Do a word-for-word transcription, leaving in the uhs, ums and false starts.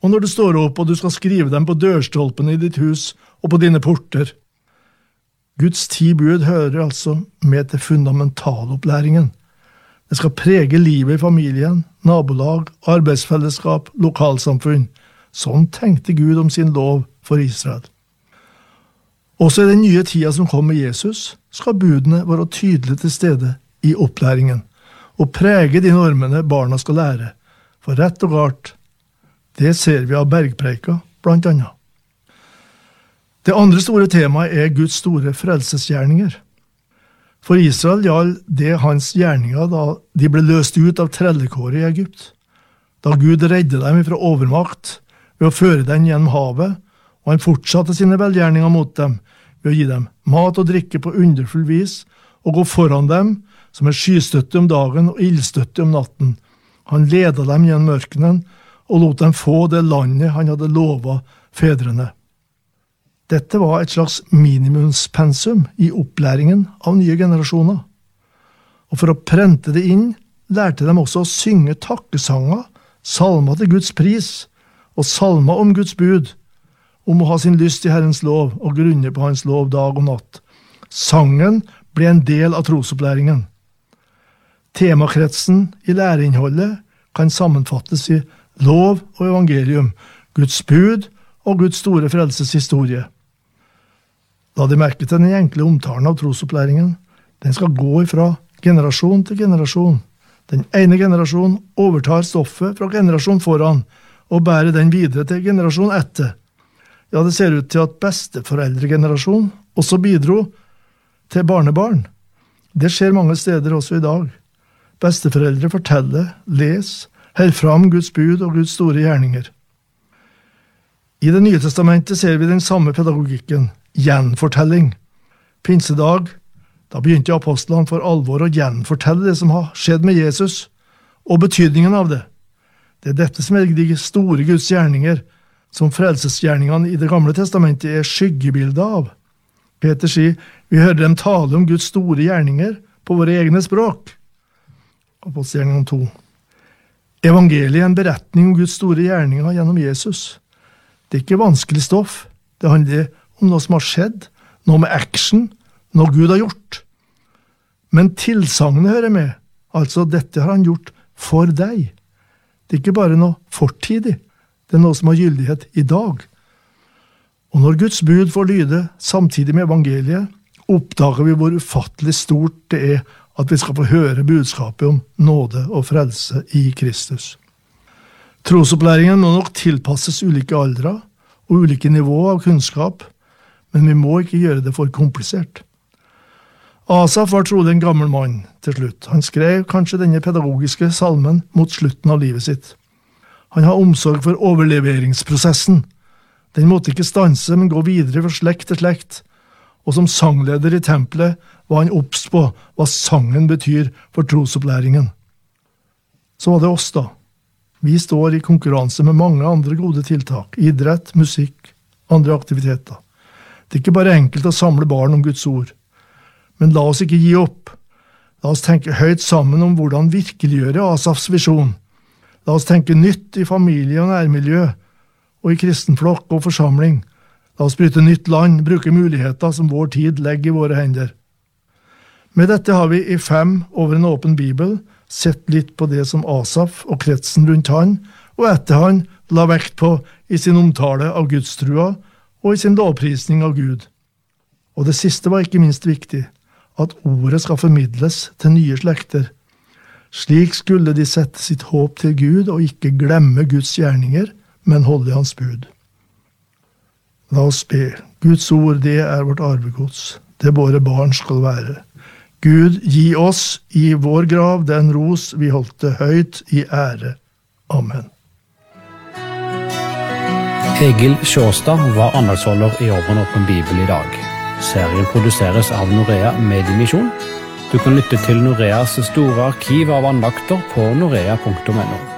og når du står opp og du skal skrive dem på dørstolpene i ditt hus og på dine porter. Guds ti bud hører altså med til fundamentalopplæringen. Det skal prege livet i familien, nabolag, arbeidsfellesskap, lokalsamfunn. Sånn tenkte Gud om sin lov for Israel. Også i den nye tida som kom med Jesus, skal budene være tydelig til stede i opplæringen, og prege de normene barna skal lære, for rett og galt. Det ser vi av bergpreika, blant annet. Det andre store temaet er Guds store frelsesgjerninger. For Israel gjaldt det hans gjerninger da de ble løst ut av trellekåret i Egypt, da Gud redde dem fra overmakt ved å føre dem gjennom havet, og han fortsatte sine velgjerninger mot dem ved å gi dem mat og drikke på underfull vis, og gå foran dem som er skystøtte om dagen og ildstøtte om natten. Han ledet dem gjennom ørkenen og lot dem få det landet han hadde lovet fedrene. Dette var et slags minimumspensum i opplæringen av nye generasjoner. Og for å prente det inn, lærte de også å synge takkesanger, salmer til Guds pris, og salmer om Guds bud, om å ha sin lyst i Herrens lov og grunne på hans lov dag og natt. Sangen ble en del av trosopplæringen. Temakretsen i læreinnholdet kan sammenfattes i lov og evangelium, Guds bud og Guds store frelseshistorie. La de merke til den enkle omtalen av trosopplæringen. Den skal gå ifra generasjon til generasjon. Den ene generasjonen overtar stoffet fra generasjonen foran og bærer den videre til generasjonen etter. Ja, det ser ut til at besteforeldregenerasjonen også bidro til barnebarn. Det skjer mange steder også i dag. Besteforeldre forteller, les, holder fram Guds bud og Guds store gjerninger. I Det nye testamentet ser vi den samme pedagogikken, gjenfortelling. Pinsedag, da begynte apostlene for alvor å gjenfortelle det som har skjedd med Jesus, og betydningen av det. Det er dette som er de store Guds gjerninger, som frelsesgjerningene i Det gamle testamentet er skyggebilder av. Peter sier, vi hører dem tale om Guds store gjerninger på våre egne språk. Apostelgjerningene to. Evangeliet er en beretning om Guds store gjerninger gjennom Jesus. Det er ikke vanskelig stoff. Det handler om noe som har skjedd, noe med action, noe Gud har gjort. Men tilsagnet hører med, altså dette har han gjort for deg. Det er ikke bare noe fortidig, det er noe som har gyldighet i dag. Og når Guds bud får lyde samtidig med evangeliet, oppdager vi hvor ufattelig stort det er at vi skal få høre budskapet om nåde og frelse i Kristus. Trosopplæringen må nok tilpasses ulike aldre og ulike nivåer av kunnskap, men vi må ikke gjøre det for komplisert. Asaf var trolig en gammel mann til slutt. Han skrev kanskje denne pedagogiske salmen mot slutten av livet sitt. Han har omsorg for overleveringsprosessen. Den måtte ikke stanse, men gå videre fra slekt til slekt. Og som sangleder i tempelet var han obs på hva sangen betyr for trosopplæringen. Så var det oss da. Vi står i konkurranse med mange andre gode tiltak, idrett, musikk, andre aktiviteter. Det er ikke bare enkelt å samle barn om Guds ord. Men la oss ikke gi opp. La oss tenke høyt sammen om hvordan virkeliggjøre Asafs visjon. La oss tenke nytt i familie og nærmiljø, og i kristenflokk og forsamling. La oss bryte nytt land, bruke muligheter som vår tid legger i våre hender. Med dette har vi i fem over en åpen bibel sett litt på det som Asaf og kretsen rundt han, og etter han la vekt på i sin omtale av gudstrua og i sin lovprisning av Gud. Og det siste var ikke minst viktig, at ordet skal formidles til nye slekter. Slik skulle de sette sitt håp til Gud og ikke glemme Guds gjerninger, men holde hans bud. La oss be. Guds ord, det er vårt arvegods. Det våre barn skal være. Gud, gi oss i vår grav den ros vi holdt det høyt i ære. Amen. Egil Sjåstad var andagsholder i Over en åpen bibel i dag. Serien produseres av Norea Mediemisjon. Du kan lytte til Noreas store arkiv av andakter på norea punktum no.